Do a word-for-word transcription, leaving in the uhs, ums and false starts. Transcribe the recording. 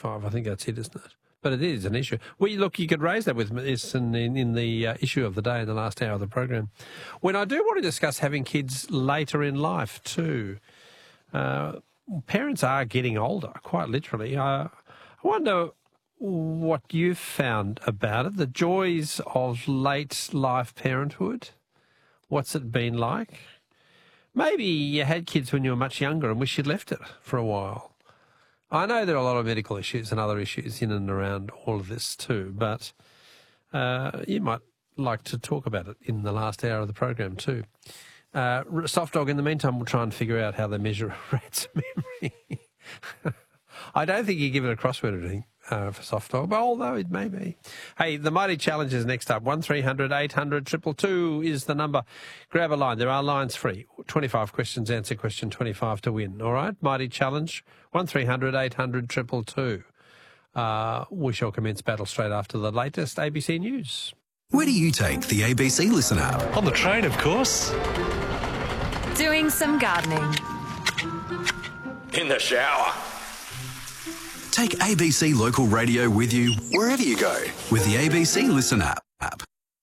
twenty-five. I think that's it, isn't it? But it is an issue. Well, look, you could raise that with this in, in, in the uh, issue of the day in the last hour of the program. When I do want to discuss having kids later in life too, uh, parents are getting older, quite literally. Uh, I wonder what you've found about it, the joys of late life parenthood. What's it been like? Maybe you had kids when you were much younger and wish you'd left it for a while. I know there are a lot of medical issues and other issues in and around all of this too, but uh, you might like to talk about it in the last hour of the program too. Uh, Soft Dog, in the meantime, we'll try and figure out how they measure a rat's memory. I don't think you give it a crossword or anything uh, for Soft Dog, but although it may be. Hey, the Mighty Challenge is next up. one three hundred eight hundred two two two is the number. Grab a line. There are lines free. twenty-five questions, answer question twenty-five to win. All right? Mighty Challenge, one three hundred eight hundred two two two. Uh, we shall commence battle straight after the latest A B C News. Where do you take the A B C Listen app? On the train, of course. Doing some gardening. In the shower. Take A B C Local Radio with you wherever you go with the A B C Listen app.